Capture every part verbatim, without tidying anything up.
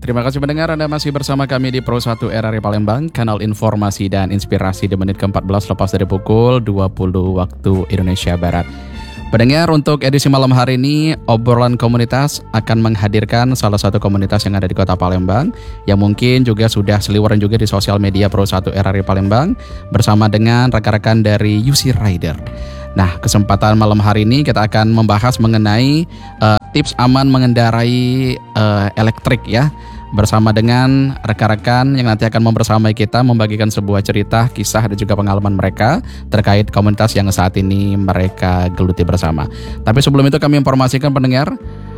terima kasih pendengar, Anda masih bersama kami di Pro satu R R I Palembang, kanal informasi dan inspirasi di menit ke empat belas lepas dari pukul dua puluh waktu Indonesia Barat. Pendengar, untuk edisi malam hari ini, obrolan komunitas akan menghadirkan salah satu komunitas yang ada di kota Palembang, yang mungkin juga sudah seliweran juga di sosial media Pro satu R R I Palembang, bersama dengan rekan-rekan dari U C Rider. Nah, kesempatan malam hari ini kita akan membahas mengenai uh, tips aman mengendarai uh, elektrik ya, bersama dengan rekan-rekan yang nanti akan membersamai kita membagikan sebuah cerita, kisah dan juga pengalaman mereka terkait komunitas yang saat ini mereka geluti bersama. Tapi sebelum itu kami informasikan pendengar,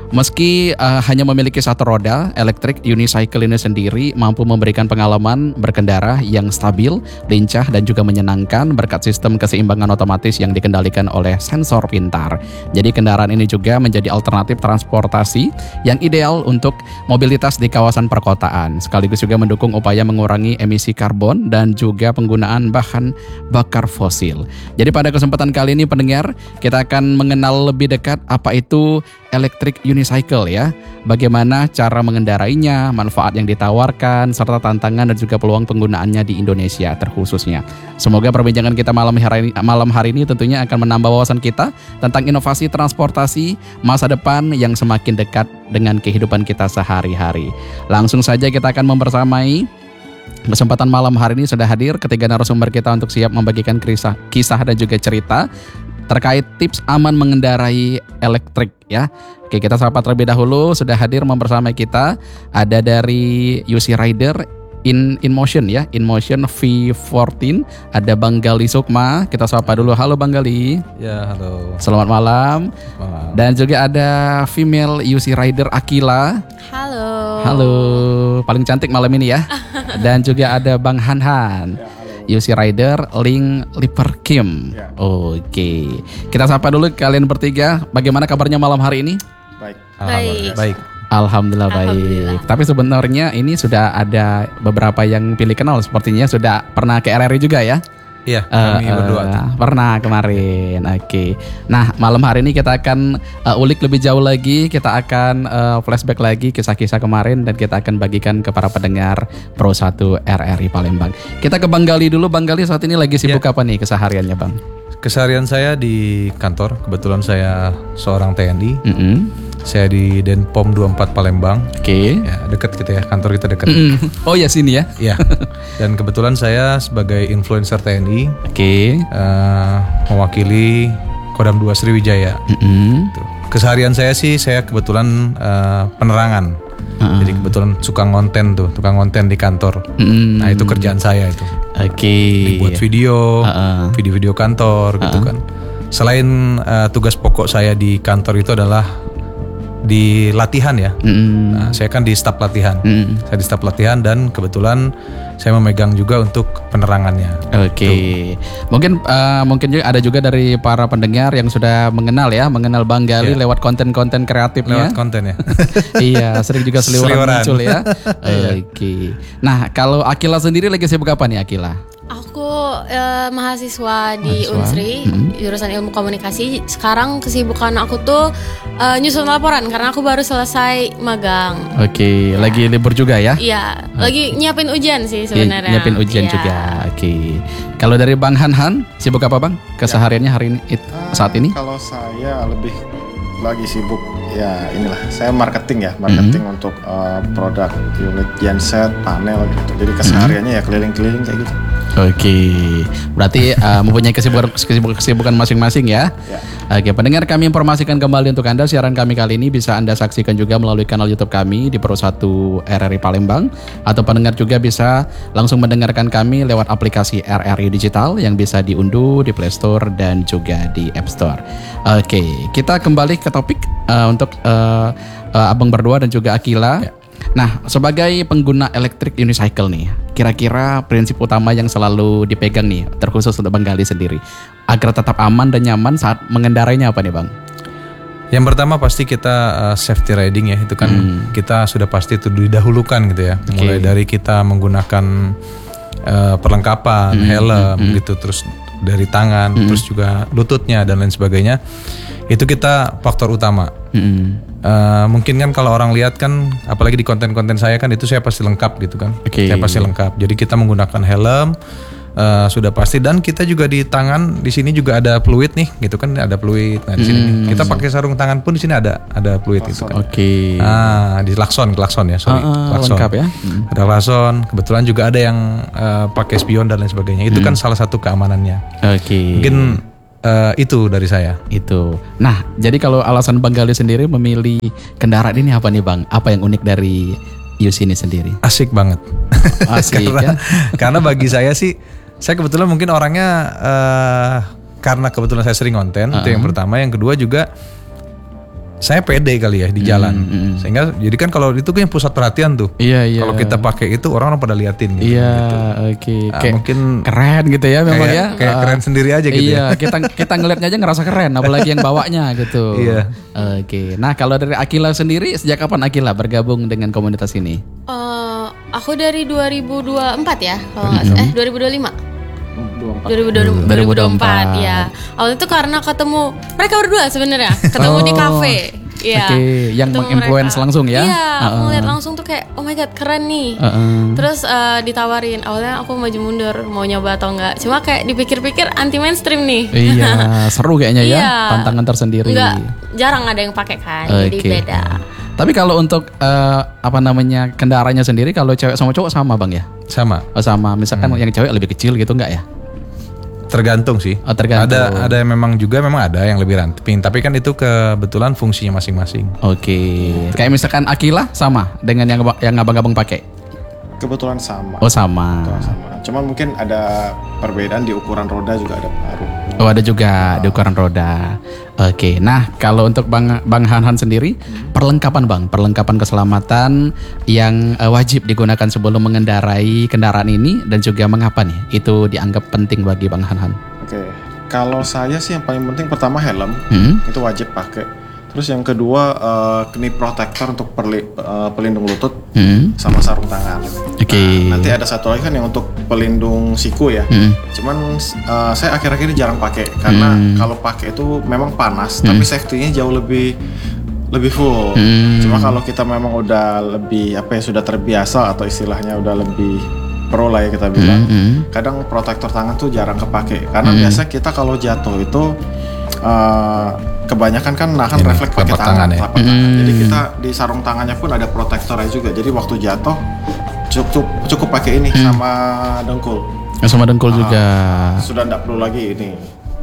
meski uh, hanya memiliki satu roda, elektrik unicycle ini sendiri mampu memberikan pengalaman berkendara yang stabil, lincah dan juga menyenangkan berkat sistem keseimbangan otomatis yang dikendalikan oleh sensor pintar. Jadi kendaraan ini juga menjadi alternatif transportasi yang ideal untuk mobilitas di kawasan perkotaan, sekaligus juga mendukung upaya mengurangi emisi karbon dan juga penggunaan bahan bakar fosil. Jadi pada kesempatan kali ini pendengar, kita akan mengenal lebih dekat apa itu elektrik unicycle ya, bagaimana cara mengendarainya, manfaat yang ditawarkan, serta tantangan dan juga peluang penggunaannya di Indonesia terkhususnya. Semoga perbincangan kita malam hari ini, malam hari ini tentunya akan menambah wawasan kita tentang inovasi transportasi masa depan yang semakin dekat dengan kehidupan kita sehari-hari. Langsung saja kita akan membersamai. Kesempatan malam hari ini sudah hadir ketiga narasumber kita untuk siap membagikan kisah, kisah dan juga cerita terkait tips aman mengendarai elektrik ya. Oke, kita sapa terlebih dahulu. Sudah hadir membersamai kita ada dari U C Rider In In Motion ya, In Motion V empat belas, ada Bang Gali Sukma. Kita sapa dulu. Halo Bang Gali. Ya, halo. Selamat malam. Malam. Dan juga ada female U C Rider Akila. Halo. Halo. Paling cantik malam ini ya. Dan juga ada Bang Han-Han. U C Rider Link Liper Kim. Ya. Oke, kita sapa dulu kalian bertiga. Bagaimana kabarnya malam hari ini? Baik. Baik. Baik. Alhamdulillah, Alhamdulillah baik. Tapi sebenarnya ini sudah ada beberapa yang pilih kenal. Sepertinya sudah pernah ke R R I juga ya? Iya, kami uh, berdua. Uh, pernah kemarin. Oke. Okay. Nah, malam hari ini kita akan uh, ulik lebih jauh lagi. Kita akan uh, flashback lagi kisah-kisah kemarin dan kita akan bagikan ke para pendengar Pro satu R R I Palembang. Kita ke Bang Gali dulu. Bang Gali saat ini lagi sibuk ya. Apa nih kesehariannya, Bang? Keseharian saya di kantor. Kebetulan saya seorang T N I. Mm-hmm. Saya di Denpom dua puluh empat Palembang. Oke. Okay. Ya, dekat kita ya, kantor kita dekat. Mm-hmm. Oh ya, sini ya. Iya. Dan kebetulan saya sebagai influencer T N I. Oke. Okay. Uh, mewakili Kodam dua Sriwijaya. Mm-hmm. Gitu. Keseharian saya sih, saya kebetulan uh, penerangan. Uh-uh. Jadi kebetulan suka ngonten tuh, tukang ngonten di kantor. Mm-hmm. Nah itu kerjaan saya itu. Oke. Okay. Buat video, uh-uh. video-video kantor uh-uh. gitu kan. Selain uh, tugas pokok saya di kantor itu adalah di latihan ya. Mm. Nah, saya kan di staf latihan. Mm. Saya di staf latihan dan kebetulan saya memegang juga untuk penerangannya. Oke. Okay. Mungkin uh, mungkin juga ada juga dari para pendengar yang sudah mengenal ya, mengenal Bang Gali yeah. lewat konten-konten kreatifnya. Lewat konten ya. Iya, sering juga seliweran muncul ya. Oke. Okay. Nah, kalau Akila sendiri lagi sibuk apa nih Akila? Aku uh, mahasiswa di mahasiswa. Unsri, mm-hmm. jurusan ilmu komunikasi. Sekarang kesibukan aku tuh uh, nyusun laporan karena aku baru selesai magang. Oke, okay. ya. Lagi libur juga ya? Iya, okay. Lagi nyiapin ujian sih sebenarnya. Nyiapin ujian ya. Juga. Oke. Okay. Kalau dari Bang Han-Han, sibuk apa Bang? Kesehariannya hari ini it, uh, saat ini? Kalau saya lebih lagi sibuk ya inilah, saya marketing ya, marketing mm-hmm. untuk uh, produk unit genset, panel gitu. Jadi kesehariannya mm-hmm. ya keliling-keliling kayak gitu. Oke, berarti uh, mempunyai kesibukan, kesibukan kesibukan masing-masing ya. ya. Oke, pendengar, kami informasikan kembali untuk Anda, siaran kami kali ini bisa Anda saksikan juga melalui kanal YouTube kami di Pro satu R R I Palembang, atau pendengar juga bisa langsung mendengarkan kami lewat aplikasi R R I Digital yang bisa diunduh di Play Store dan juga di App Store. Oke, kita kembali ke topik uh, untuk uh, uh, Abang berdua dan juga Akila. Ya. Nah, sebagai pengguna elektrik unicycle nih, kira-kira prinsip utama yang selalu dipegang nih, terkhusus untuk Bang Gali sendiri, agar tetap aman dan nyaman saat mengendarainya apa nih Bang? Yang pertama pasti kita uh, safety riding ya, itu kan hmm. kita sudah pasti itu didahulukan gitu ya. Okay. Mulai dari kita menggunakan uh, perlengkapan, hmm. helm hmm. gitu, terus dari tangan, hmm. terus juga lututnya dan lain sebagainya. Itu kita faktor utama. Hmm. Uh, mungkin kan kalau orang lihat kan, apalagi di konten-konten saya kan itu saya pasti lengkap gitu kan. Okay. Saya pasti lengkap. Jadi kita menggunakan helm uh, sudah pasti, dan kita juga di tangan di sini juga ada fluid nih, gitu kan, ada fluid. Nah di sini hmm. kita pakai sarung tangan pun di sini ada ada fluid itu kan. Oke. Okay. Ah di klakson, klakson ya, sorry. Uh, uh, klakson. Lengkap ya. Hmm. Ada klakson. Kebetulan juga ada yang uh, pakai spion dan lain sebagainya. Itu hmm. kan salah satu keamanannya. Oke. Okay. Mungkin Uh, itu dari saya. Itu. Nah, jadi kalau alasan Bang Gali sendiri memilih kendaraan ini apa nih Bang? Apa yang unik dari Yus ini sendiri? Asik banget. Asik karena, kan? Karena bagi saya sih, saya kebetulan mungkin orangnya uh, karena kebetulan saya sering konten, uh-huh. itu yang pertama. Yang kedua juga saya pede kali ya di jalan, mm, mm. sehingga jadi kan kalau itu kan pusat perhatian tuh. Iya iya. Kalau kita pakai itu orang-orang pada liatin. Gitu, iya. Gitu. Oke. Okay. Nah, kayak mungkin keren gitu ya memang kayak, ya. Kayak uh, keren sendiri aja gitu. Iya. Ya. Kita kita ngelihatnya aja ngerasa keren, apalagi yang bawanya gitu. Iya. Oke. Okay. Nah kalau dari Akila sendiri, sejak kapan Akila bergabung dengan komunitas ini? Uh, aku dari dua ribu dua puluh empat ya, kalau nggak salah. Eh dua ribu dua puluh lima. dua ribu dua puluh empat ya. Awalnya itu karena ketemu mereka berdua sebenarnya, ketemu oh. di kafe. Iya. Oke, okay. yang menginfluence langsung ya? Iya, uh-uh. aku ngeliat langsung tuh kayak oh my god keren nih. Uh-uh. Terus uh, ditawarin, awalnya aku maju mundur mau nyoba atau enggak. Cuma kayak dipikir-pikir anti mainstream nih. Iya, seru kayaknya ya, iya. tantangan tersendiri. Enggak, jarang ada yang pakai kan, okay. Jadi beda. Tapi kalau untuk uh, apa namanya kendaraannya sendiri, kalau cewek sama cowok sama Bang ya? Sama. Oh, sama. Misalkan hmm. yang cewek lebih kecil gitu enggak ya? Tergantung sih. Oh, tergantung. Ada ada yang memang juga memang ada yang lebih ramping, tapi kan itu kebetulan fungsinya masing-masing. Oke. Okay. Kayak misalkan Akila sama dengan yang yang abang-abang pakai. Kebetulan sama. Oh sama. Kebetulan sama. Cuman mungkin ada perbedaan di ukuran roda juga ada pengaruh. Oh ada juga oh. di ukuran roda. Oke. Okay. Nah kalau untuk Bang Bang Han-Han sendiri, hmm. perlengkapan Bang, perlengkapan keselamatan yang uh, wajib digunakan sebelum mengendarai kendaraan ini dan juga mengapa nih itu dianggap penting bagi Bang Han-Han? Oke. Okay. Kalau saya sih yang paling penting pertama helm, hmm. itu wajib pakai. Terus yang kedua uh, knee protector untuk perli, uh, pelindung lutut hmm. sama sarung tangan. Oke. Okay. Nah, nanti ada satu lagi kan yang untuk pelindung siku ya. Hmm. Cuman uh, saya akhir-akhir ini jarang pakai karena hmm. kalau pakai itu memang panas, hmm. tapi safety-nya jauh lebih lebih full. Hmm. Cuma kalau kita memang udah lebih apa ya sudah terbiasa atau istilahnya udah lebih pro lah ya kita bilang. Hmm. Kadang protektor tangan tuh jarang kepake karena hmm. biasa kita kalau jatuh itu uh, kebanyakan kan nahan refleks pakai tangan, tangan, ya? tangan. Hmm. Jadi kita di sarung tangannya pun ada protektornya juga. Jadi waktu jatuh cukup cukup pakai ini hmm. sama dengkul. Sama dengkul uh, juga. Sudah tidak perlu lagi ini.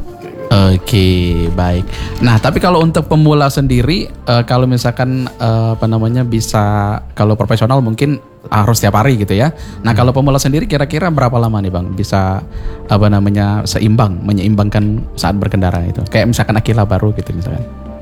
Oke, okay, baik. Nah, tapi kalau untuk pemula sendiri, uh, kalau misalkan uh, apa namanya bisa, kalau profesional mungkin harus tiap hari gitu ya. Nah, hmm. kalau pemula sendiri kira-kira berapa lama nih Bang bisa apa namanya seimbang, menyeimbangkan saat berkendara itu? Kayak misalkan Akila baru gitu misalkan.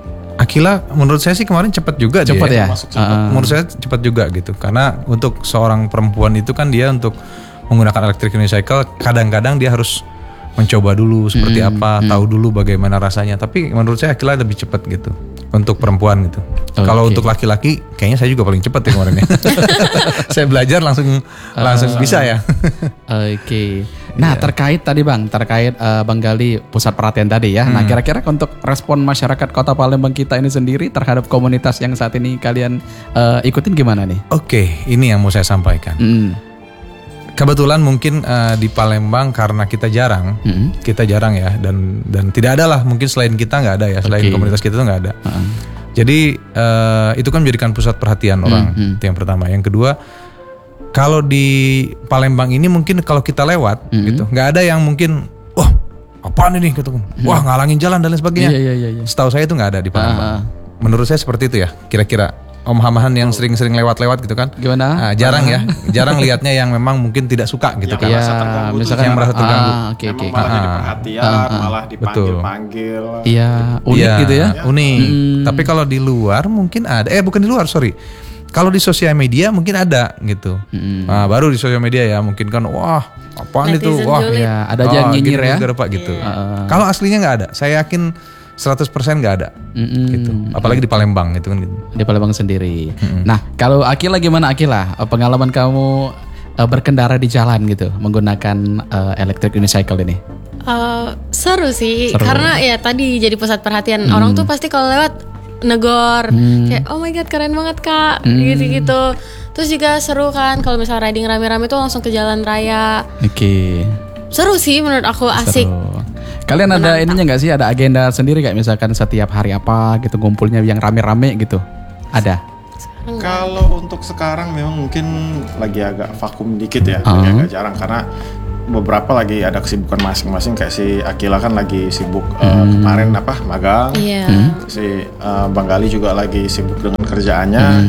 Akila menurut saya sih kemarin cepat juga cepat dia. ya. Uh, menurut saya cepat juga gitu. Karena untuk seorang perempuan itu kan dia untuk menggunakan electric unicycle kadang-kadang dia harus mencoba dulu seperti hmm, apa, hmm. tahu dulu bagaimana rasanya. Tapi menurut saya Akila lebih cepat gitu untuk perempuan gitu. Okay. Kalau untuk laki-laki, kayaknya saya juga paling cepat ya kemarin ya. Saya belajar langsung uh, langsung bisa ya. Oke. Okay. Nah yeah. terkait tadi Bang, terkait uh, Bang Gali pusat perhatian tadi ya. Hmm. Nah kira-kira untuk respon masyarakat Kota Palembang kita ini sendiri terhadap komunitas yang saat ini kalian uh, ikutin gimana nih? Oke, okay, ini yang mau saya sampaikan. Hmm. Kebetulan mungkin uh, di Palembang karena kita jarang, hmm. kita jarang ya, dan dan tidak ada lah mungkin selain kita nggak ada ya, selain okay. komunitas kita tuh nggak ada. Uh-huh. Jadi uh, itu kan menjadikan pusat perhatian orang, hmm. itu yang pertama. Yang kedua, kalau di Palembang ini mungkin kalau kita lewat, hmm. gitu, nggak ada yang mungkin, wah apaan ini, gitu, wah ngalangin jalan dan lain sebagainya. Yeah, yeah, yeah, yeah. Setahu saya itu nggak ada di Palembang. Uh-huh. Menurut saya seperti itu ya, kira-kira. Om Hamahan yang sering-sering lewat-lewat gitu kan? Gimana? Nah, jarang ya, jarang lihatnya yang memang mungkin tidak suka gitu kan? Yang merasa terganggu, misalkan yang merasa terganggu. Ah, okay, okay. Malah jadi perhatian, ah, ah, malah dipanggil-panggil. Iya, unik ya, gitu ya? Unik. Hmm. Tapi kalau di luar mungkin ada, eh bukan di luar, sorry. Kalau di sosial media mungkin ada gitu. Hmm. Nah, baru di sosial media ya mungkin kan, wah apaan itu, wah ya, ada aja yang nyinyir ya. Gitu. Yeah. Uh. Kalau aslinya nggak ada, saya yakin seratus persen nggak ada, mm-hmm. gitu. Apalagi di Palembang gitu kan. Gitu. Di Palembang sendiri. Mm-hmm. Nah, kalau Akila gimana Akila? Pengalaman kamu uh, berkendara di jalan gitu, menggunakan uh, electric unicycle ini? Uh, seru sih, seru. Karena ya tadi jadi pusat perhatian. Mm. Orang tuh pasti kalau lewat negor hmm. kayak oh my god keren banget kak hmm. gitu-gitu. Terus juga seru kan kalau misal riding rame-rame tuh langsung ke jalan raya. Oke. Okay. Seru sih menurut aku, asik. Seru. Kalian ada ininya nggak sih, ada agenda sendiri kayak misalkan setiap hari apa gitu ngumpulnya yang rame-rame gitu? Ada? Kalau untuk sekarang memang mungkin lagi agak vakum dikit ya, uh-huh. lagi agak jarang karena beberapa lagi ada kesibukan masing-masing. Kayak si Akila kan lagi sibuk hmm. uh, kemarin apa magang, yeah. hmm. si uh, Bang Gali juga lagi sibuk dengan kerjaannya, hmm.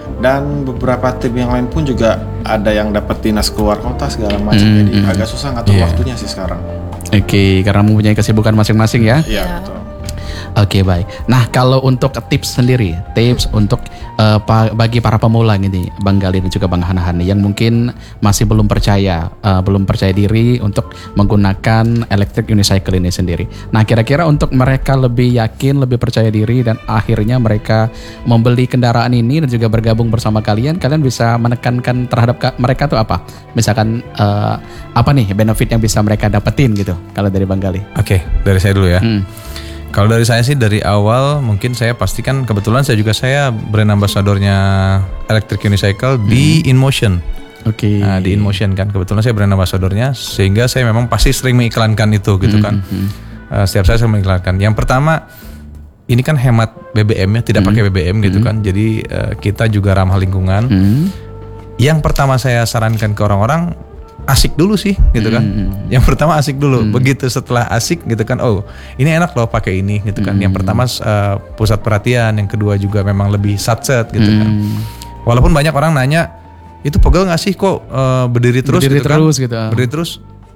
dan beberapa tim yang lain pun juga ada yang dapat dinas keluar kota segala macam, hmm. jadi agak susah ngatur yeah. waktunya sih sekarang. Oke, okay, karena mempunyai kesibukan masing-masing ya. Iya yeah, betul. Oke okay, baik. Nah kalau untuk tips sendiri, tips untuk uh, pa- bagi para pemula ini, Bang Gali dan juga Bang Hanahan yang mungkin masih belum percaya, uh, belum percaya diri untuk menggunakan electric unicycle ini sendiri. Nah kira-kira untuk mereka lebih yakin, lebih percaya diri dan akhirnya mereka membeli kendaraan ini dan juga bergabung bersama kalian, kalian bisa menekankan terhadap ka- mereka tuh apa? Misalkan uh, apa nih benefit yang bisa mereka dapetin gitu? Kalau dari Bang Gali. Oke, okay, dari saya dulu ya. Hmm. Kalau dari saya sih dari awal mungkin saya pastikan, kebetulan saya juga saya brand ambassadornya Electric Unicycle hmm. di InMotion. Oke. Okay. Nah, di InMotion kan kebetulan saya brand ambassadornya, sehingga saya memang pasti sering mengiklankan itu gitu hmm. kan. Hmm. Uh, setiap saya sering mengiklankan. Yang pertama ini kan hemat B B M ya, tidak hmm. pakai B B M gitu hmm. kan. Jadi uh, kita juga ramah lingkungan. Hmm. Yang pertama saya sarankan ke orang-orang, asik dulu sih gitu kan. Mm. Yang pertama asik dulu. Mm. Begitu setelah asik gitu kan, oh ini enak loh pakai ini gitu kan. Mm. Yang pertama uh, pusat perhatian, yang kedua juga memang lebih satset gitu mm. kan. Walaupun banyak orang nanya, itu pegel nggak sih kok uh, berdiri terus berdiri gitu terus kan? gitu. Berdiri terus.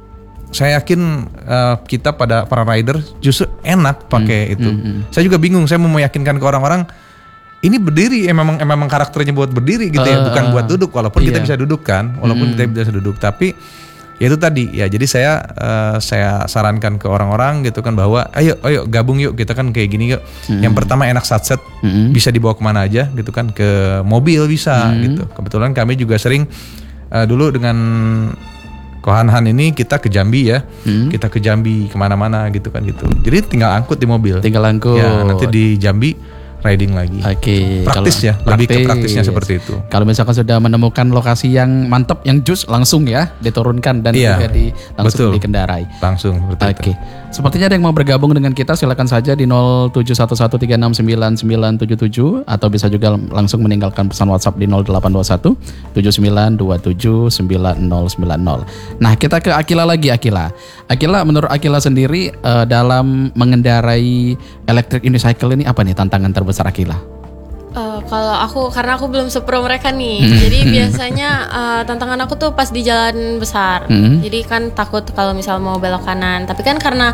Saya yakin uh, kita pada para rider justru enak pakai mm. itu. Mm. Saya juga bingung, saya mau meyakinkan ke orang-orang ini berdiri, eh, memang memang karakternya buat berdiri gitu uh, ya, bukan buat duduk. Walaupun iya. kita bisa duduk kan, walaupun hmm. kita bisa duduk, tapi ya itu tadi ya. Jadi saya uh, saya sarankan ke orang-orang gitu kan bahwa ayo ayo gabung yuk, kita kan kayak gini yuk. Hmm. Yang pertama enak satset, hmm. bisa dibawa kemana aja gitu kan, ke mobil bisa hmm. gitu. Kebetulan kami juga sering uh, dulu dengan Kohanhan ini kita ke Jambi ya, hmm. kita ke Jambi kemana-mana gitu kan gitu. Jadi tinggal angkut di mobil. Tinggal angkut. Ya nanti di Jambi riding lagi. Oke. Okay. Praktis ya, praktis. Lebih ke praktisnya seperti itu. Kalau misalkan sudah menemukan lokasi yang mantap, yang jus, langsung ya diturunkan dan iya, juga di langsung betul. dikendarai. Langsung. Oke. Okay. Sepertinya ada yang mau bergabung dengan kita, silakan saja di nol tujuh satu satu tiga enam sembilan sembilan tujuh tujuh atau bisa juga langsung meninggalkan pesan WhatsApp di nol delapan dua satu tujuh sembilan dua tujuh sembilan nol sembilan nol. Nah kita ke Akila lagi. Akila. Akila, menurut Akila sendiri uh, dalam mengendarai electric unicycle ini apa nih tantangan terbesar Akila? Uh, kalau aku, karena aku belum sepro mereka nih, jadi biasanya uh, tantangan aku tuh pas di jalan besar. Mm-hmm. Jadi kan takut kalau misal mau belok kanan. Tapi kan karena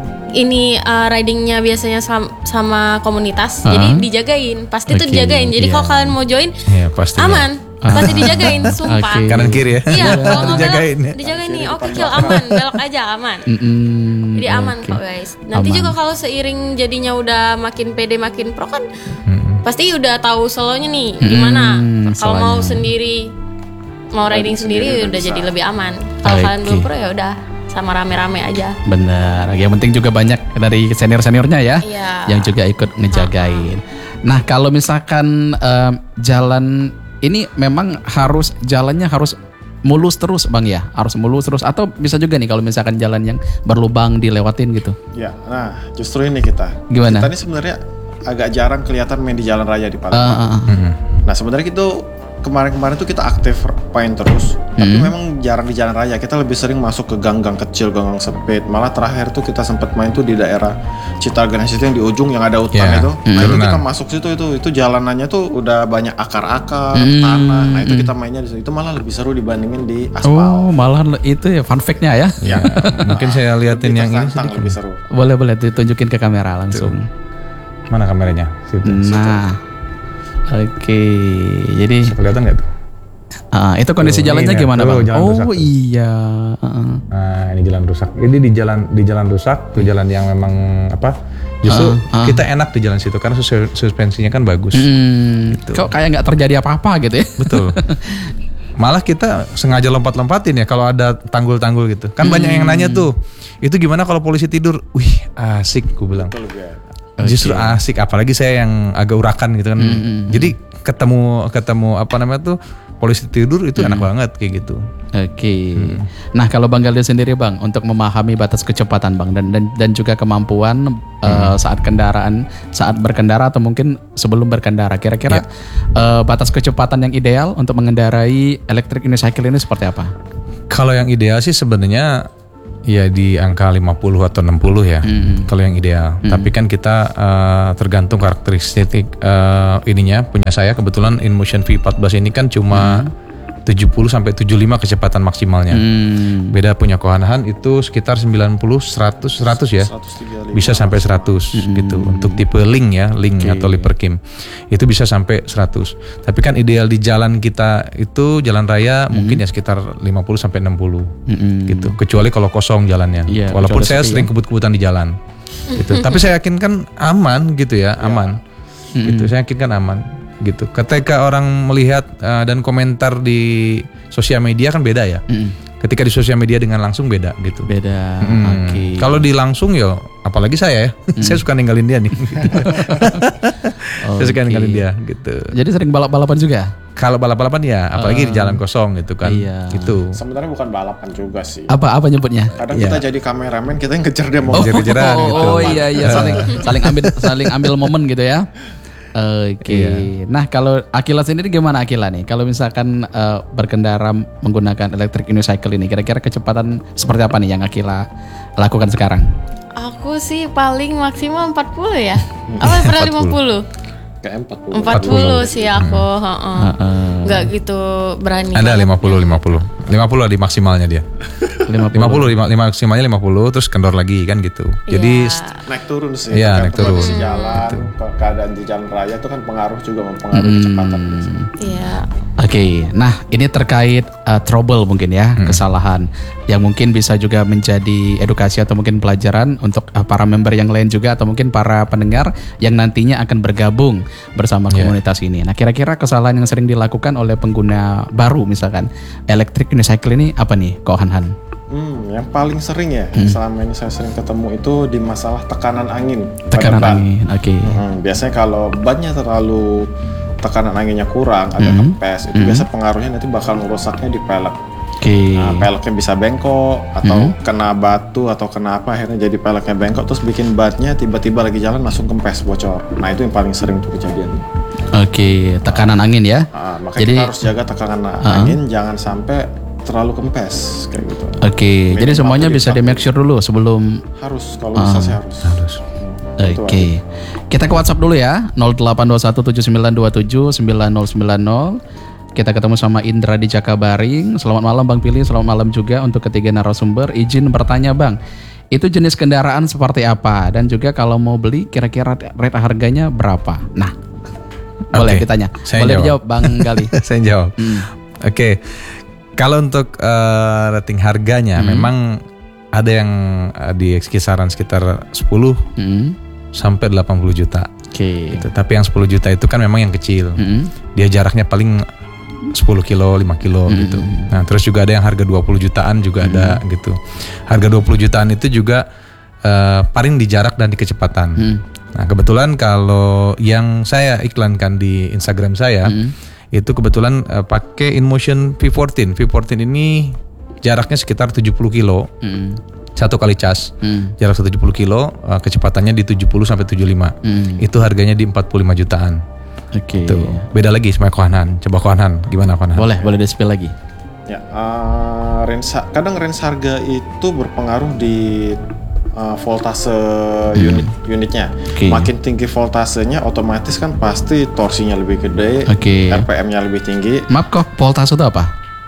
ini uh, ridingnya biasanya sama, sama komunitas, uh-huh. jadi dijagain. Pasti okay, tuh dijagain. Jadi yeah. kalau kalian mau join, yeah, aman. Pasti dijagain, sumpah. Okay. Kanan kiri ya. Iya, kalau mau dijagain belok, ya. dijagain nih. Oke, okay, kill aman, belok aja aman. Mm-hmm. Jadi aman okay. kok guys. Nanti aman. Juga kalau seiring jadinya udah makin pede, makin pro kan, mm-hmm. pasti udah tahu solonya nih gimana. Mm-hmm. Kalau mau sendiri, mau riding sendiri, sendiri udah bisa. Jadi lebih aman. Kalau okay. kalian belum pro ya udah sama rame-rame aja. Benar. Yang penting juga banyak dari senior-seniornya ya, iya. yang juga ikut ngejagain. Uh-huh. Nah kalau misalkan uh, jalan ini memang harus jalannya harus mulus terus Bang ya, harus mulus terus, atau bisa juga nih kalau misalkan jalan yang berlubang dilewatin gitu. Ya, nah justru ini kita. Gimana? Kita ini sebenarnya agak jarang kelihatan main di jalan raya di Palembang. Uh, uh, uh. Mm-hmm. Nah sebenarnya itu kemarin-kemarin tuh kita aktif main terus, mm-hmm. tapi memang jarang di jalan raya. Kita lebih sering masuk ke gang-gang kecil, gang-gang sempit. Malah terakhir tuh kita sempat main tuh di daerah Citagan situ yang di ujung yang ada hutan yeah. itu. Nah mm-hmm. itu kita masuk situ itu itu jalanannya tuh udah banyak akar-akar, mm-hmm. tanah. Nah itu kita mainnya di situ. Itu malah lebih seru dibandingin di aspal. Oh malah itu ya fun fact-nya ya. Ya. Mungkin saya liatin yang ini sedikit. Lebih seru. Boleh boleh ditunjukin ke kamera langsung. Tuh. Mana kameranya? Situ. Nah. Oke, okay. Jadi kelihatan nggak tuh? Uh, itu kondisi tuh, jalannya gimana tuh, Bang? Oh rusak, iya. Uh. Nah ini jalan rusak. Ini di jalan di jalan rusak, tuh jalan yang memang apa? Justru uh, uh. kita enak di jalan situ karena sus- suspensinya kan bagus. Hmm, gitu. Kok kayak nggak terjadi apa-apa gitu ya? Betul. Malah kita sengaja lompat-lompatin ya kalau ada tanggul-tanggul gitu. Kan hmm. banyak yang nanya tuh, itu gimana kalau polisi tidur? Wih asik, gue bilang. Okay. Justru asik, apalagi saya yang agak urakan gitu kan. Mm-hmm. Jadi ketemu ketemu apa namanya tuh polisi tidur itu mm. enak banget kayak gitu. Oke. Okay. Hmm. Nah kalau Bang Galih sendiri Bang, untuk memahami batas kecepatan Bang dan dan, dan juga kemampuan hmm. uh, saat kendaraan, saat berkendara atau mungkin sebelum berkendara, kira-kira yeah. uh, batas kecepatan yang ideal untuk mengendarai electric unicycle ini seperti apa? Kalau yang ideal sih sebenarnya ya di angka lima puluh atau enam puluh ya. Hmm. Kalau yang ideal. Hmm. Tapi kan kita uh, tergantung karakteristik uh, ininya. Punya saya kebetulan InMotion V empat belas ini kan cuma hmm. tujuh puluh sampai tujuh puluh lima kecepatan maksimalnya. Hmm. Beda punya Kohanhan itu sekitar sembilan puluh, seratus, seratus ya. seratus tiga puluh lima Bisa sampai seratus hmm. gitu. Untuk tipe Link ya, Link okay. atau Liperkim. Itu bisa sampai seratus. Tapi kan ideal di jalan kita itu jalan raya hmm. mungkin ya sekitar lima puluh sampai enam puluh hmm. gitu. Kecuali kalau kosong jalannya. Yeah, walaupun saya sering ya. kebut-kebutan di jalan. Gitu. Tapi saya yakin kan aman gitu ya, aman. Yeah. Gitu. Saya yakin kan aman. Gitu. Ketika orang melihat uh, dan komentar di sosial media kan beda ya. Mm. Ketika di sosial media dengan langsung beda gitu. Beda. Mm. Oke. Okay. Kalau di langsung ya, apalagi saya ya, mm. saya suka ninggalin dia nih. okay. Saya suka ninggalin dia gitu. Jadi sering balap-balapan juga? Kalau balap-balapan ya, apalagi uh, di jalan kosong gitu kan. Iya. Gitu. Sebenarnya bukan balapan juga sih. Apa apa nyebutnya? Kadang yeah. kita jadi kameramen, kita yang kejar dia mau oh, kejar-kejaran oh, gitu. Oh iya iya saling saling ambil saling ambil momen gitu ya. Oke, okay. iya. Nah kalau Akila sendiri gimana Akila nih? Kalau misalkan uh, berkendara menggunakan electric unicycle ini, kira-kira kecepatan seperti apa nih yang Akila lakukan sekarang? Aku sih paling maksimal empat puluh ya. Apa pernah lima puluh? Kayak empat puluh. empat puluh sih aku, heeh. Hmm. Enggak gitu berani. Ada lima puluh, lima puluh. lima puluh di maksimalnya dia. lima puluh, lima puluh, maksimalnya lima puluh terus kendor lagi kan gitu. Jadi yeah. naik turun sih. Iya, naik turun. Kondisi jalan, gitu. Keadaan di jalan raya itu kan pengaruh juga mempengaruhi hmm. kecepatan. Iya. Oke, okay. Nah ini terkait uh, trouble mungkin ya, hmm. kesalahan yang mungkin bisa juga menjadi edukasi atau mungkin pelajaran untuk uh, para member yang lain juga atau mungkin para pendengar yang nantinya akan bergabung bersama komunitas yeah. ini. Nah kira-kira kesalahan yang sering dilakukan oleh pengguna baru misalkan electric unicycle ini apa nih Kohanhan? Hmm, yang paling sering ya hmm. selama ini saya sering ketemu itu di masalah tekanan angin. Tekanan angin, oke. Okay. Hmm, biasanya kalau bannya terlalu tekanan anginnya kurang, agak mm-hmm. kempes, itu mm-hmm. biasa pengaruhnya nanti bakal merusaknya di pelek. Okay. Nah, peleknya bisa bengkok atau mm-hmm. kena batu atau kena apa akhirnya jadi peleknya bengkok terus bikin batnya tiba-tiba lagi jalan langsung kempes bocor. Nah itu yang paling sering tuh kejadian. Oke, okay. tekanan nah, angin ya. Nah, makanya jadi, kita harus jaga tekanan uh-huh. angin jangan sampai terlalu kempes kayak gitu. Oke, okay. jadi semuanya bisa di make sure dulu sebelum. Harus kalau uh, bisa sih harus. Harus. Oke, okay. Kita ke WhatsApp dulu ya nol delapan dua satu tujuh sembilan dua tujuh sembilan nol sembilan nol. Kita ketemu sama Indra di Jakabaring. Selamat malam Bang Pilih, selamat malam juga untuk ketiga narasumber. Izin bertanya Bang, itu jenis kendaraan seperti apa? Dan juga kalau mau beli kira-kira rate harganya berapa? Nah, boleh okay. ditanya. Saya boleh jawab. dijawab Bang Galih. Saya jawab. Hmm. Oke, okay. Kalau untuk uh, rating harganya hmm. memang ada yang uh, di kisaran sekitar sepuluh hmm. sampai delapan puluh juta. Oke. Okay. Gitu. Tapi yang sepuluh juta itu kan memang yang kecil. Hmm. Dia jaraknya paling sepuluh kilo, lima kilo hmm. gitu. Nah, terus juga ada yang harga dua puluh jutaan juga hmm. ada gitu. Harga dua puluh jutaan itu juga uh, paling di jarak dan di kecepatan. Hmm. Nah, kebetulan kalau yang saya iklankan di Instagram saya hmm. itu kebetulan uh, pakai InMotion V empat belas. V empat belas ini jaraknya sekitar tujuh puluh kilo. Hmm. Satu kali cas. Hmm. Jarak tujuh puluh kilo, uh, kecepatannya di tujuh puluh sampai tujuh puluh lima. Hmm. Itu harganya di empat puluh lima jutaan. Oke. Okay. Tuh. Beda lagi sama Kohanhan. Coba Kohanhan gimana Kohanhan? Boleh, boleh di-spill lagi. Ya, uh, range, kadang range harga itu berpengaruh di uh, voltase hmm. unit unitnya. Okay. Makin tinggi voltasenya, otomatis kan pasti torsinya lebih gede, okay. R P M-nya lebih tinggi. Maaf kok, voltase itu apa?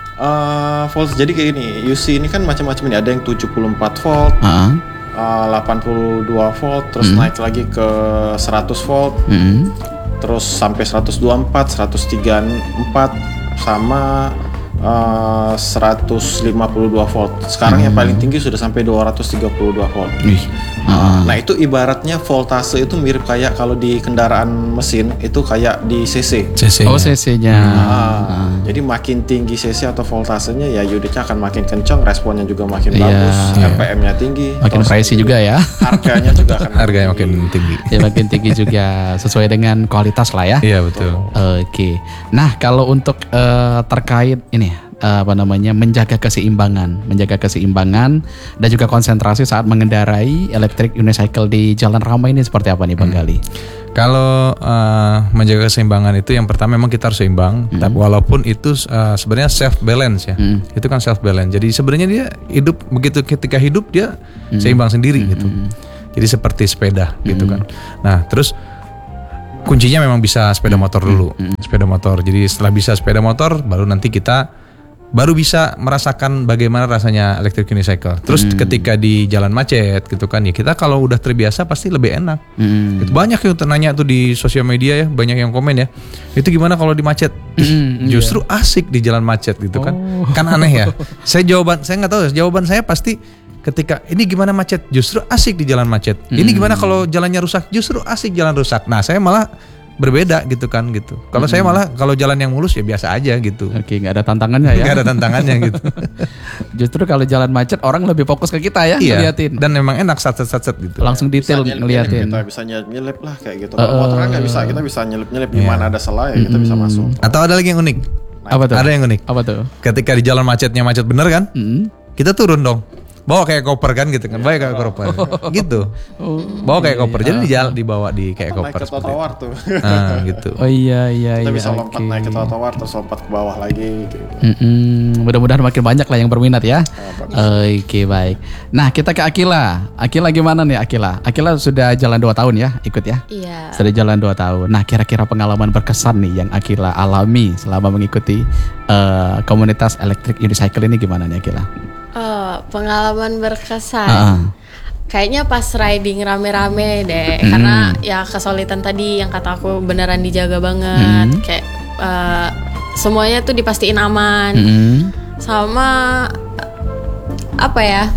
Uh, volt jadi kayak gini, U C ini kan macam-macam ini, ada yang tujuh puluh empat volt, uh-huh. uh, delapan puluh dua volt, terus hmm. naik lagi ke seratus volt, hmm. terus sampai seratus dua puluh empat, seratus tiga puluh empat, sama uh, seratus lima puluh dua volt. Sekarang hmm. yang paling tinggi sudah sampai dua ratus tiga puluh dua volt. Ih. Uh. Nah itu ibaratnya voltase itu mirip kayak kalau di kendaraan mesin itu kayak di C C. C C. Oh C C-nya. Nah, Jadi makin tinggi cc atau voltasenya ya unitnya akan makin kencang, responnya juga makin yeah. bagus, yeah. R P M-nya tinggi, makin pricey juga ya. Harganya juga akan harganya makin tinggi. Ya makin tinggi juga sesuai dengan kualitas lah ya. Iya betul. Oke. Okay. Nah kalau untuk uh, terkait ini uh, apa namanya menjaga keseimbangan, menjaga keseimbangan dan juga konsentrasi saat mengendarai electric unicycle di jalan ramai ini seperti apa nih Bang hmm. Gali? Kalau uh, menjaga keseimbangan itu yang pertama memang kita harus seimbang, hmm. tapi walaupun itu uh, sebenarnya self balance ya, hmm. itu kan self balance. Jadi sebenarnya dia hidup begitu ketika hidup dia hmm. seimbang sendiri hmm. gitu. Jadi seperti sepeda hmm. gitu kan. Nah terus kuncinya memang bisa sepeda motor dulu, hmm. sepeda motor. Jadi setelah bisa sepeda motor, baru nanti kita baru bisa merasakan bagaimana rasanya electric unicycle. Terus hmm. ketika di jalan macet gitu kan ya, kita kalau udah terbiasa pasti lebih enak. Hmm. Itu banyak yang nanya tuh di sosial media ya, banyak yang komen ya. Itu gimana kalau di macet? Hmm, justru iya. asik di jalan macet gitu kan. Oh. Kan aneh ya. Saya jawaban saya nggak tahu, jawaban saya pasti ketika ini gimana macet? Justru asik di jalan macet. Hmm. Ini gimana kalau jalannya rusak? Justru asik jalan rusak. Nah, saya malah berbeda gitu kan gitu. Kalau hmm. saya malah kalau jalan yang mulus ya biasa aja gitu. Oke, nggak ada tantangannya ya. Nggak ada tantangannya gitu. Justru kalau jalan macet orang lebih fokus ke kita ya, iya. ngeliatin. Dan memang enak sat-sat-sat gitu. Langsung detail bisa ngeliatin. Kita bisa nyelip lah kayak gitu. Kalau uh, motor kan nggak bisa, kita bisa nyelip-nyelip di mana ada celah ya kita mm, bisa masuk. Atau ada lagi yang unik. Nah, apa tuh? Ada yang unik. Apa tuh? Ketika di jalan macetnya macet bener kan? Mm. Kita turun dong. Bawa kayak koper kan gitu kan, bawa kayak koper gitu, bawa kayak koper, jadi di jalan dibawa di kayak koper. Naik ke trotoar tuh. Nah, gitu. Oh iya iya kita iya. Kita bisa lompat okay. naik ke trotoar terus lompat ke bawah lagi. Gitu. Mm-mm. Mudah-mudahan makin banyak lah yang berminat ya. Oh, Oke okay, baik. Nah kita ke Akila. Akila gimana nih Akila? Akila sudah jalan dua tahun ya, ikut ya? Iya. Sudah jalan dua tahun. Nah kira-kira pengalaman berkesan nih yang Akila alami selama mengikuti uh, komunitas electric unicycle ini gimana nih Akila? Oh, pengalaman berkesan. Uh-uh. Kayaknya pas riding rame-rame deh, mm. karena ya kesulitan tadi yang kata aku beneran dijaga banget, mm. kayak uh, semuanya tuh dipastiin aman, mm. sama apa ya?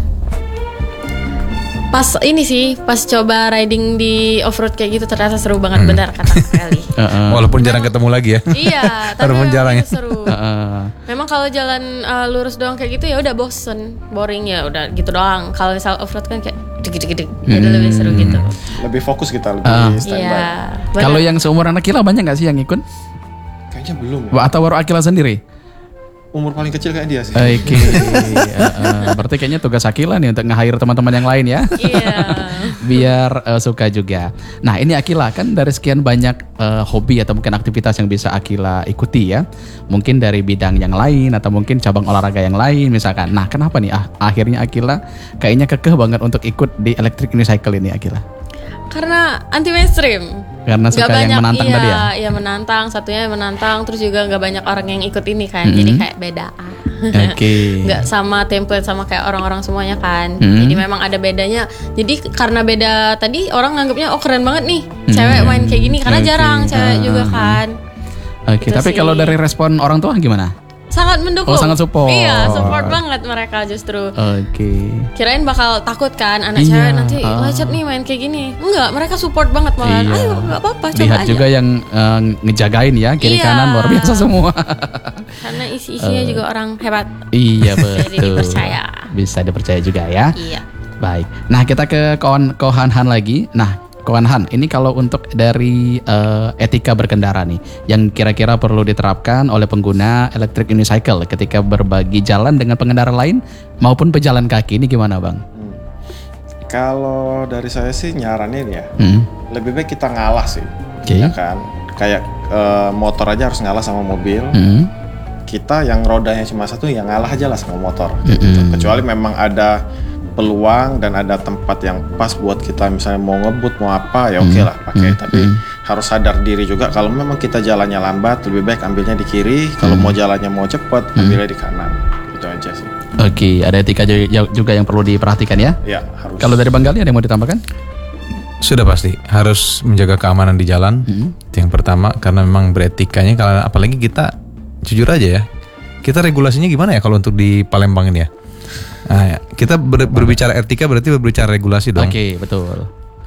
Pas ini sih, pas coba riding di off-road kayak gitu ternyata seru banget, hmm. benar kata Kelly. uh-uh. Walaupun jarang ketemu lagi ya. Iya, tapi memang itu seru. Uh-uh. Memang kalau jalan uh, lurus doang kayak gitu ya udah bosen, boring ya udah gitu doang. Kalau misal off-road kan kayak deg-deg-deg, jadi hmm. lebih seru gitu. Lebih fokus kita, lebih uh. standby. Iya, kalau yang seumuran Akila banyak nggak sih yang ikut? Kayaknya belum. Ya. Atau baru Akila sendiri? Umur paling kecil kayak dia sih. Oke, okay. uh, uh, berarti kayaknya tugas Akila nih untuk nge-hire teman-teman yang lain ya. Iya. Biar uh, suka juga. Nah ini Akila kan dari sekian banyak uh, hobi atau mungkin aktivitas yang bisa Akila ikuti ya. Mungkin dari bidang yang lain atau mungkin cabang olahraga yang lain misalkan. Nah kenapa nih ah, akhirnya Akila kayaknya kekeh banget untuk ikut di electric unicycle ini Akila? Karena anti mainstream. Karena suka gak yang banyak, menantang iya, tadi ya? Iya menantang, satunya menantang. Terus juga gak banyak orang yang ikut ini kan, mm-hmm. jadi kayak beda. Oke. Okay. Gak sama template sama kayak orang-orang semuanya kan. Mm-hmm. Jadi memang ada bedanya. Jadi karena beda tadi orang nganggapnya oh keren banget nih cewek mm-hmm. main kayak gini. Karena okay. jarang cewek uh-huh. juga kan. Oke, okay. Tapi kalau dari respon orang tua gimana? Sangat mendukung. Oh, sangat support. Iya, support banget mereka justru. Oke. Okay. Kirain bakal takut kan anak iya. cewek nanti uh. lecet nih main kayak gini. Enggak, mereka support banget malah. Iya. Ayo, enggak apa-apa, coba Lihat aja. juga yang uh, ngejagain ya, kiri iya. kanan luar biasa semua. Karena isi-isinya uh. juga orang hebat. Iya, betul. Jadi dipercaya. Bisa dipercaya juga ya. Iya. Baik. Nah, kita ke kawan Kohan Han lagi. Nah, Kawan Han, ini kalau untuk dari uh, etika berkendara nih, yang kira-kira perlu diterapkan oleh pengguna electric unicycle ketika berbagi jalan dengan pengendara lain maupun pejalan kaki, ini gimana Bang? Hmm. Kalau dari saya sih nyaranin ya, hmm. lebih baik kita ngalah sih, okay. ya kan? Kayak uh, motor aja harus ngalah sama mobil. Hmm. Kita yang rodanya cuma satu, ya ngalah aja lah sama motor. Hmm. Gitu. Kecuali memang ada peluang dan ada tempat yang pas buat kita misalnya mau ngebut mau apa ya oke okay lah pakai mm, tapi mm. harus sadar diri juga kalau memang kita jalannya lambat lebih baik ambilnya di kiri, kalau mm. mau jalannya mau cepet mm. ambilnya di kanan, itu aja sih. Oke, okay, ada etika juga yang perlu diperhatikan ya. Ya harus. Kalau dari Bang Gali ada yang mau ditambahkan? Sudah pasti harus menjaga keamanan di jalan, mm. itu yang pertama karena memang beretikanya kalau apalagi kita jujur aja ya kita regulasinya gimana ya kalau untuk di Palembang ini ya. Nah, ya. Kita ber, berbicara etika berarti berbicara regulasi dong. Oke, okay, betul.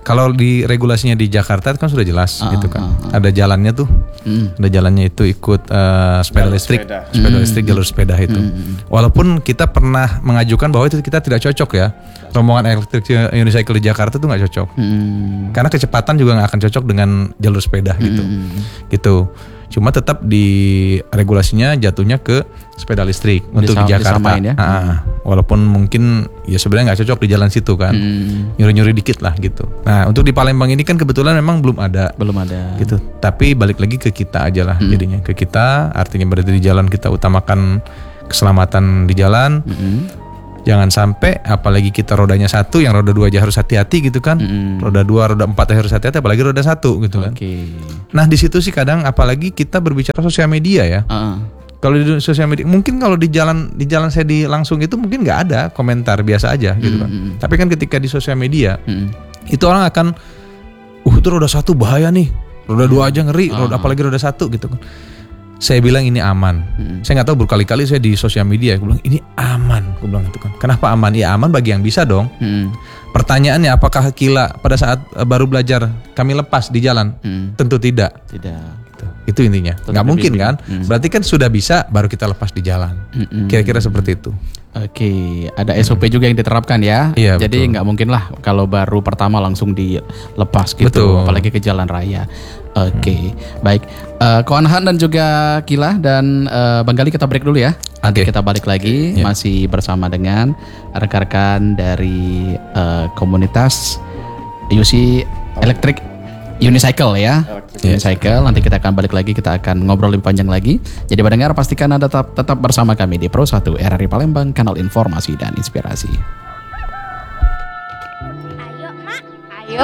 Kalau di regulasinya di Jakarta kan sudah jelas uh, gitu kan. Uh, uh. Ada jalannya tuh. Mm. Ada jalannya itu ikut uh, sepeda jalur listrik, sepeda, sepeda mm. listrik jalur sepeda itu. Mm. Walaupun kita pernah mengajukan bahwa itu kita tidak cocok ya. Rombongan elektrik unicycle di Jakarta tuh nggak cocok. Mm. Karena kecepatan juga nggak akan cocok dengan jalur sepeda gitu. Mm. Gitu. Cuma tetap di regulasinya jatuhnya ke sepeda listrik untuk Disam, di Jakarta. Ya? Nah, walaupun mungkin ya sebenarnya nggak cocok di jalan situ kan, hmm. nyuri-nyuri dikit lah gitu. Nah untuk di Palembang ini kan kebetulan memang belum ada, belum ada. Gitu. Tapi balik lagi ke kita aja lah hmm. jadinya ke kita. Artinya berarti di jalan kita utamakan keselamatan di jalan. Hmm. Jangan sampai apalagi kita rodanya satu, yang roda dua aja harus hati-hati gitu kan. Mm. Roda dua, roda empat harus hati-hati, apalagi roda satu gitu kan. Okay. Nah di situ sih kadang apalagi kita berbicara sosial media ya. Uh-uh. Kalau di sosial media, mungkin kalau di jalan di jalan saya di langsung itu mungkin nggak ada komentar biasa aja gitu kan. Mm-hmm. Tapi kan ketika di sosial media mm-hmm. itu orang akan, uh itu roda satu bahaya nih, roda dua aja ngeri, uh-huh. roda apalagi roda satu gitu kan. Saya bilang ini aman. Hmm. Saya nggak tahu berkali-kali saya di sosial media, aku bilang ini aman. Aku bilang itu kan. Kenapa aman? Ya aman bagi yang bisa dong. Hmm. Pertanyaannya apakah Kila pada saat baru belajar kami lepas di jalan? Hmm. Tentu tidak. Tidak. Gitu. Itu intinya. Nggak mungkin kan? Hmm. Berarti kan sudah bisa baru kita lepas di jalan. Hmm. Kira-kira seperti itu. Oke, ada S O P hmm. juga yang diterapkan ya. Iya, jadi nggak mungkin lah kalau baru pertama langsung dilepas gitu, betul. Apalagi ke jalan raya. Oke, hmm. baik. Uh, Ko Anhan dan juga Kila dan uh, Bang Gali kita break dulu ya. Nanti okay. kita balik lagi yeah. masih bersama dengan rekan-rekan dari uh, komunitas U C Electric Unicycle ya. Electric Unicycle. Nanti kita akan balik lagi, kita akan ngobrol lebih panjang lagi. Jadi pendengar pastikan Anda tetap, tetap bersama kami di Pro satu R R I Palembang, kanal informasi dan inspirasi. Ayo Mak, ayo.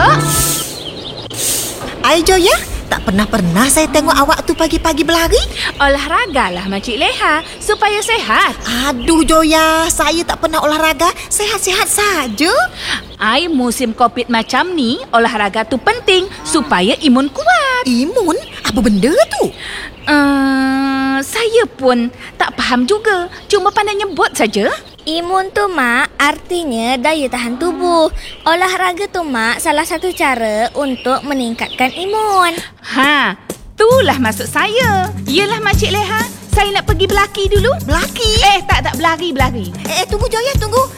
Ayo Joya. Tak pernah-pernah saya tengok awak tu pagi-pagi berlari. Olahraga lah Makcik Leha, supaya sehat. Aduh Joya, saya tak pernah olahraga, sehat-sehat saja. Ai musim COVID macam ni, olahraga tu penting supaya imun kuat. Imun? Apa benda tu? Uh, saya pun tak faham juga, cuma pandai nyebut saja. Imun tu Mak, artinya daya tahan tubuh. Olahraga tu Mak, salah satu cara untuk meningkatkan imun. Ha, itulah maksud saya. Yelah Makcik Leha, saya nak pergi berlaki dulu. Berlaki? Eh, tak, tak, berlari, berlari. Eh, tunggu Joya, tunggu.